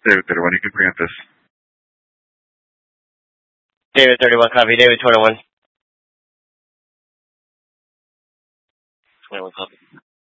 David 31, you can preempt this. David 31, copy. David 21. 21, copy.